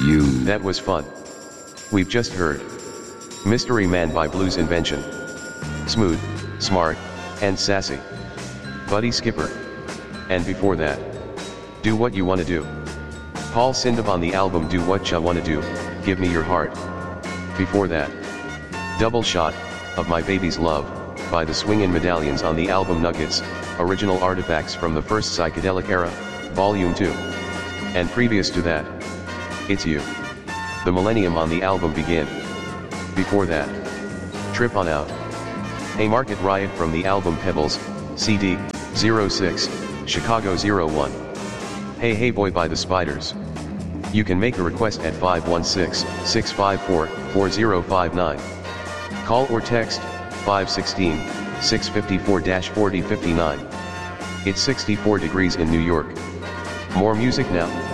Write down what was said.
That was fun. We've just heard Mystery Man by Blues Invention. Smooth, smart, and sassy. Buddy Skipper. And before that, Do What You Wanna Do. Paul Sindhu on the album Do What Ya Wanna Do, Give Me Your Heart. Before that, Double Shot, of My Baby's Love, by the Swingin' Medallions on the album Nuggets, Original Artifacts from the First Psychedelic Era, Volume 2. And previous to that, It's You. The Millennium on the album Begin. Before that, Trip On Out. Haymarket Riot from the album Pebbles, CD, 06, Chicago 01. Hey Hey Boy by the Spiders. You can make a request at 516-654-4059. Call or text, 516-654-4059. It's 64 degrees in New York. More music now.